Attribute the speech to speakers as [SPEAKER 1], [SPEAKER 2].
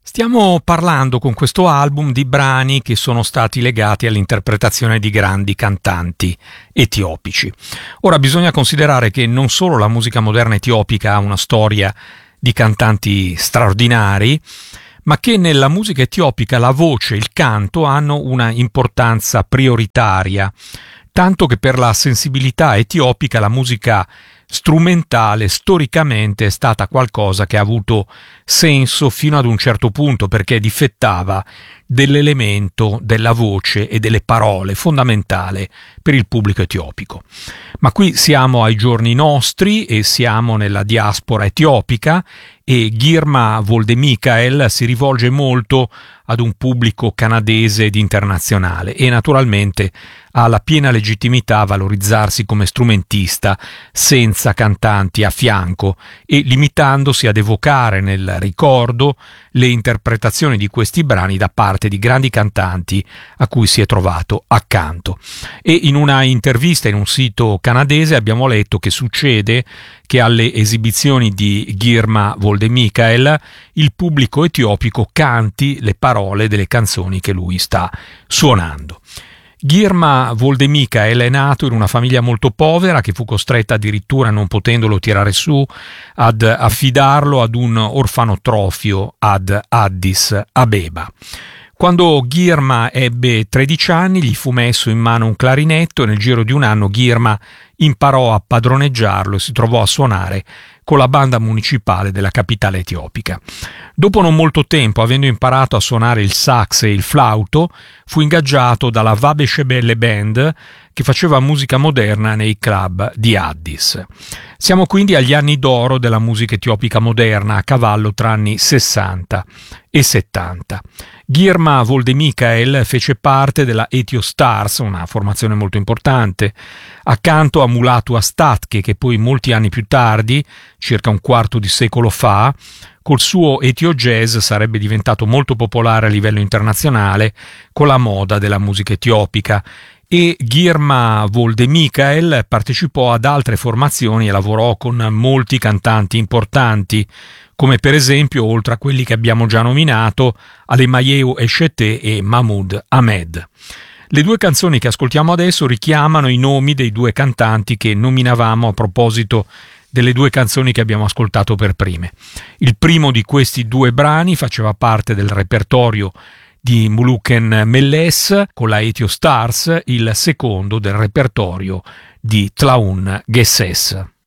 [SPEAKER 1] Stiamo parlando con questo album di brani che sono stati legati all'interpretazione di grandi cantanti etiopici. Ora bisogna considerare che non solo la musica moderna etiopica ha una storia di cantanti straordinari, ma che nella musica etiopica la voce e il canto hanno una importanza prioritaria, tanto che per la sensibilità etiopica la musica strumentale storicamente è stata qualcosa che ha avuto senso fino ad un certo punto, perché difettava dell'elemento della voce e delle parole fondamentale per il pubblico etiopico. Ma qui siamo ai giorni nostri e siamo nella diaspora etiopica e Girma Wolde Michael si rivolge molto ad un pubblico canadese ed internazionale e naturalmente ha la piena legittimità a valorizzarsi come strumentista senza cantanti a fianco e limitandosi ad evocare nel ricordo le interpretazioni di questi brani da parte di grandi cantanti a cui si è trovato accanto. E in una intervista in un sito canadese abbiamo letto che succede che alle esibizioni di Girma Wolde Michael il pubblico etiopico canti le parole delle canzoni che lui sta suonando. Girma Wolde Michael è nato in una famiglia molto povera che fu costretta addirittura, non potendolo tirare su, ad affidarlo ad un orfanotrofio ad Addis Abeba. Quando Girma ebbe 13 anni gli fu messo in mano un clarinetto e nel giro di un anno Girma imparò a padroneggiarlo e si trovò a suonare con la banda municipale della capitale etiopica. Dopo non molto tempo, avendo imparato a suonare il sax e il flauto, fu ingaggiato dalla Vabe Shebelle Band che faceva musica moderna nei club di Addis. Siamo quindi agli anni d'oro della musica etiopica moderna, a cavallo tra anni 60 e 70. Girma Wolde Michael fece parte della Ethio Stars, una formazione molto importante, accanto a Mulatu Astatke, che poi molti anni più tardi, circa un quarto di secolo fa, col suo Ethio Jazz sarebbe diventato molto popolare a livello internazionale con la moda della musica etiopica. E Girma Wolde Michael partecipò ad altre formazioni e lavorò con molti cantanti importanti, come per esempio, oltre a quelli che abbiamo già nominato, Alemayehu Eshete e Mahmoud Ahmed. Le due canzoni che ascoltiamo adesso richiamano i nomi dei due cantanti che nominavamo a proposito delle due canzoni che abbiamo ascoltato per prime. Il primo di questi due brani faceva parte del repertorio di Muluken Melles con la Ethio Stars, il secondo del repertorio di Tlaun Gesses.